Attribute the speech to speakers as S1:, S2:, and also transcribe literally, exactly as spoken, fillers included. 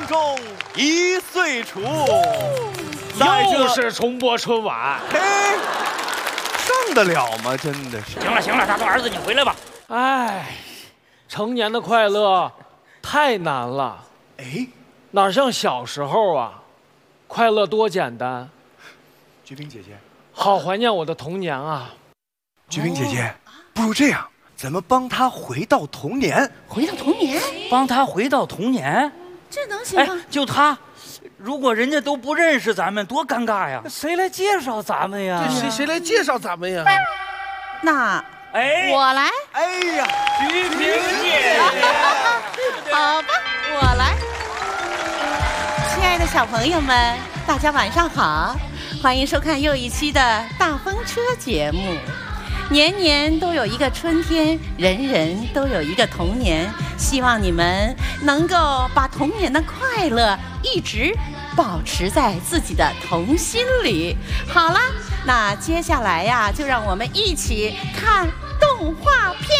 S1: 中一岁除。
S2: 又是重播春晚，
S1: 嘿，上得了吗？真的是。
S3: 行了行了，大头儿子，你回来吧。
S2: 哎，成年的快乐太难了。
S1: 哎，
S2: 哪像小时候啊，快乐多简单。
S1: 菊萍姐姐，
S2: 好怀念我的童年啊！
S1: 菊萍姐姐，不如这样，咱们帮她回到童年。
S4: 回到童年，
S3: 帮他回到童年，
S4: 这能行吗？
S3: 哎，就他，如果人家都不认识咱们，多尴尬呀！谁来介绍咱们呀？
S5: 谁谁来介绍咱们呀？
S4: 那
S3: 哎，
S4: 我来。
S1: 哎呀，
S3: 菊萍姐姐，
S4: 好吧，我来。亲爱的小朋友们，大家晚上好，欢迎收看又一期的大风车节目。年年都有一个春天，人人都有一个童年，希望你们能够把童年的快乐一直保持在自己的童心里。好啦，那接下来呀，就让我们一起看动画片。